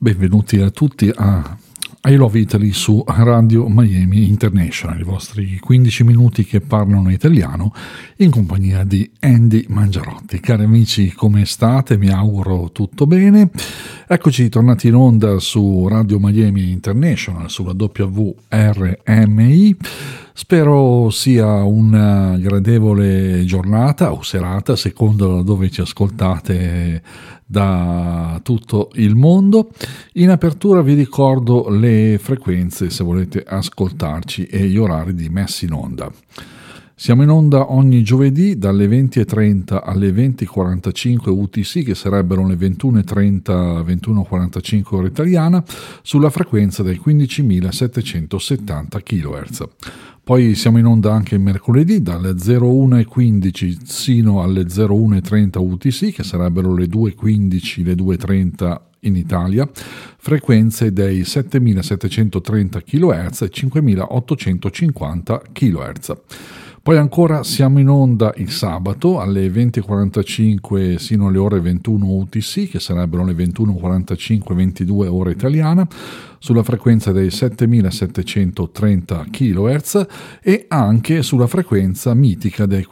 Benvenuti a tutti a I Love Italy su Radio Miami International, i vostri 15 minuti che parlano italiano in compagnia di Andy Mangiarotti. Cari amici, come state? Mi auguro tutto bene. Eccoci tornati in onda su Radio Miami International, sulla WRMI. Spero sia una gradevole giornata o serata, secondo da dove ci ascoltate da tutto il mondo. In apertura vi ricordo le frequenze se volete ascoltarci e gli orari di messa in onda. Siamo in onda ogni giovedì dalle 20.30 alle 20.45 UTC, che sarebbero le 21.30 21.45 ora italiana, sulla frequenza dei 15.770 kHz. Poi siamo in onda anche il mercoledì dalle 01.15 sino alle 01.30 UTC, che sarebbero le 2.15, le 2.30 in Italia, frequenze dei 7.730 kHz e 5.850 kHz. Poi ancora siamo in onda il sabato alle 20.45 sino alle ore 21 UTC, che sarebbero le 21.45-22 ora italiana, sulla frequenza dei 7.730 kHz e anche sulla frequenza mitica dei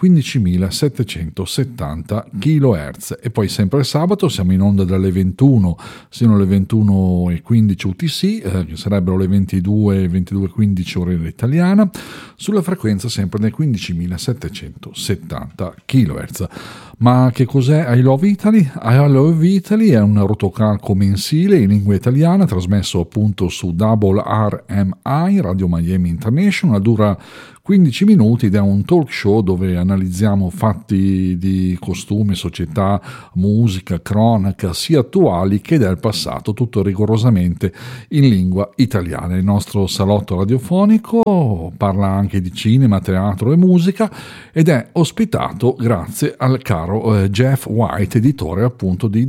15.770 kHz. E poi sempre il sabato siamo in onda dalle 21 sino alle 21.15 UTC, che sarebbero le 22.15 ora italiana, sulla frequenza sempre dei 15.770 kHz. Ma che cos'è I Love Italy? I Love Italy è un rotocalco mensile in lingua italiana trasmesso appunto su WRMI, Radio Miami International, dura 15 minuti ed è un talk show dove analizziamo fatti di costume, società, musica, cronaca, sia attuali che del passato, tutto rigorosamente in lingua italiana. Il nostro salotto radiofonico parla anche di cinema, teatro e musica ed è ospitato grazie al caro Jeff White, editore appunto di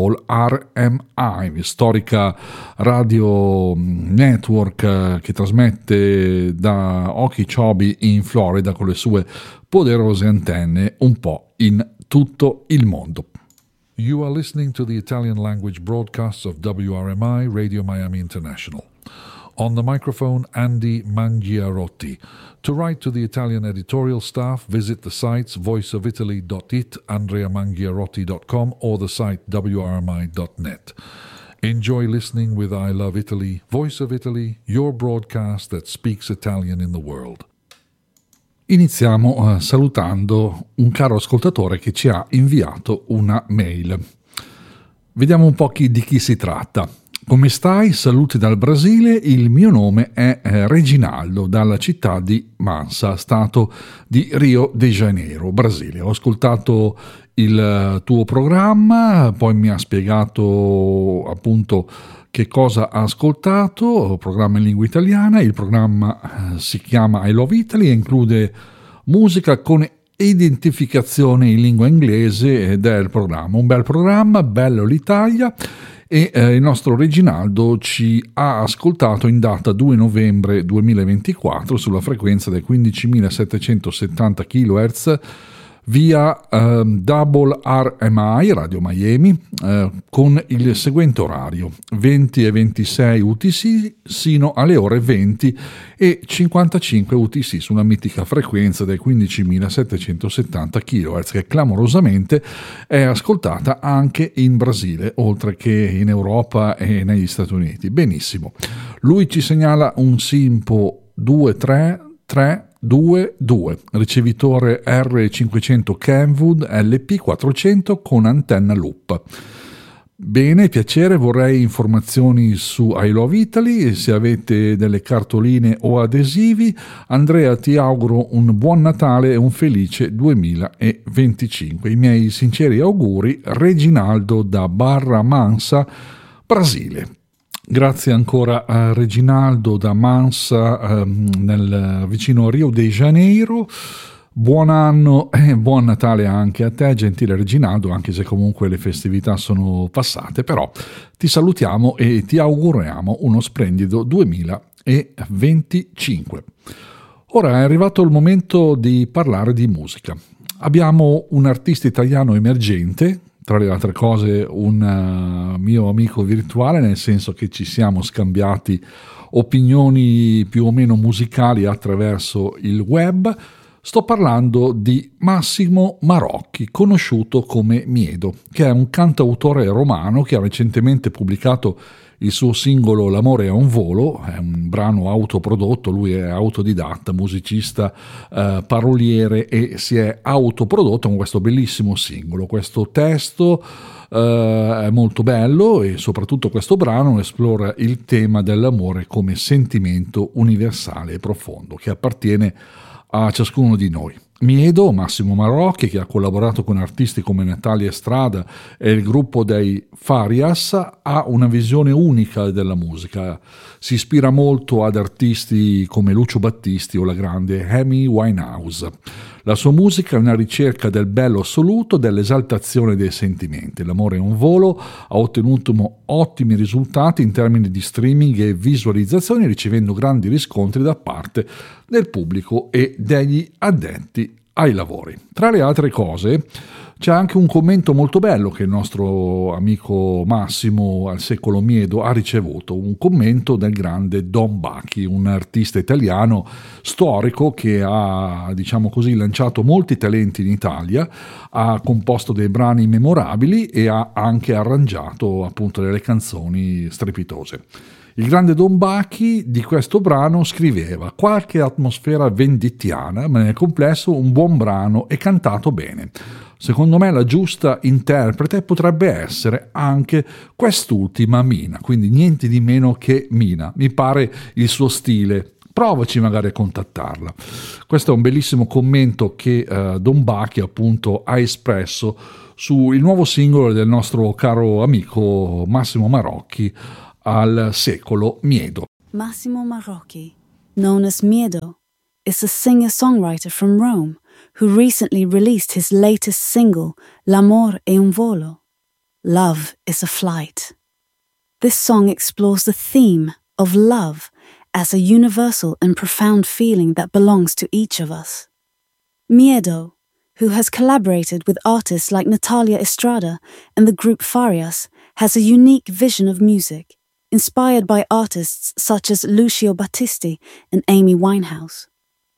WRMI, storica radio network che trasmette da Okeechobee in Florida con le sue poderose antenne un po' in tutto il mondo. You are listening to the Italian language broadcasts of WRMI Radio Miami International. On the microphone, Andy Mangiarotti. To write to the Italian editorial staff, visit the sites voiceofitaly.it, andreamangiarotti.com or the site wrmi.net. Enjoy listening with I Love Italy, Voice of Italy, your broadcast that speaks Italian in the world. Iniziamo salutando un caro ascoltatore che ci ha inviato una mail. Vediamo un po' di chi si tratta. Come stai? Saluti dal Brasile, il mio nome è Reginaldo, dalla città di Mansa, stato di Rio de Janeiro, Brasile. Ho ascoltato il tuo programma, poi mi ha spiegato appunto che cosa ha ascoltato, programma in lingua italiana. Il programma si chiama I Love Italy e include musica con identificazione in lingua inglese ed è il programma. Un bel programma, bello l'Italia. E il nostro Reginaldo ci ha ascoltato in data 2 novembre 2024 sulla frequenza del 15.770 kHz via WRMI Radio Miami con il seguente orario: 20 e 26 UTC sino alle ore 20 e 55 UTC sulla mitica frequenza del 15.770 kHz, che clamorosamente è ascoltata anche in Brasile oltre che in Europa e negli Stati Uniti. Benissimo, lui ci segnala un SIMPO 23322, ricevitore R500 Kenwood LP400 con antenna loop. Bene, piacere, vorrei informazioni su I Love Italy, se avete delle cartoline o adesivi. Andrea, ti auguro un buon Natale e un felice 2025. I miei sinceri auguri, Reginaldo da Barra Mansa, Brasile. Grazie ancora a Reginaldo da Mansa, nel vicino Rio de Janeiro. Buon anno e buon Natale anche a te, gentile Reginaldo, anche se comunque le festività sono passate, però ti salutiamo e ti auguriamo uno splendido 2025. Ora è arrivato il momento di parlare di musica. Abbiamo un artista italiano emergente tra le altre cose un mio amico virtuale, nel senso che ci siamo scambiati opinioni più o meno musicali attraverso il web. Sto parlando di Massimo Marocchi, conosciuto come Miedo, che è un cantautore romano che ha recentemente pubblicato il suo singolo L'amore è un volo, è un brano autoprodotto, lui è autodidatta, musicista, paroliere, e si è autoprodotto con questo bellissimo singolo. Questo testo è molto bello e soprattutto questo brano esplora il tema dell'amore come sentimento universale e profondo che appartiene a ciascuno di noi. Miedo, Massimo Marocchi, che ha collaborato con artisti come Natalia Estrada e il gruppo dei Farias, ha una visione unica della musica. Si ispira molto ad artisti come Lucio Battisti o la grande Amy Winehouse. La sua musica è una ricerca del bello assoluto, dell'esaltazione dei sentimenti. L'amore è un volo, ha ottenuto ottimi risultati in termini di streaming e visualizzazioni, ricevendo grandi riscontri da parte del pubblico e degli addetti ai lavori. Tra le altre cose c'è anche un commento molto bello che il nostro amico Massimo al secolo Miedo ha ricevuto, un commento del grande Don Bacchi, un artista italiano storico che ha, diciamo così, lanciato molti talenti in Italia, ha composto dei brani memorabili e ha anche arrangiato appunto delle canzoni strepitose. Il grande Don Bacchi di questo brano scriveva: qualche atmosfera vendittiana, ma nel complesso un buon brano e cantato bene. Secondo me la giusta interprete potrebbe essere anche quest'ultima Mina, quindi niente di meno che Mina, mi pare il suo stile. Provaci magari a contattarla. Questo è un bellissimo commento che Don Bacchi appunto ha espresso sul nuovo singolo del nostro caro amico Massimo Marocchi al secolo Miedo. Massimo Marocchi, known as Miedo, is a singer-songwriter from Rome who recently released his latest single, L'amore è un volo. Love is a flight. This song explores the theme of love as a universal and profound feeling that belongs to each of us. Miedo, who has collaborated with artists like Natalia Estrada and the group Farias, has a unique vision of music, inspired by artists such as Lucio Battisti and Amy Winehouse.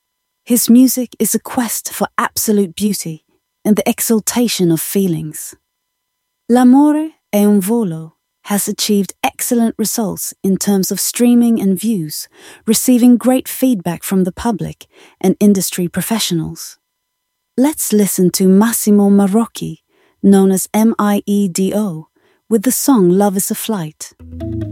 His music is a quest for absolute beauty and the exaltation of feelings. L'amore è un volo has achieved excellent results in terms of streaming and views, receiving great feedback from the public and industry professionals. Let's listen to Massimo Marocchi, known as Miedo, with the song Love is a Flight.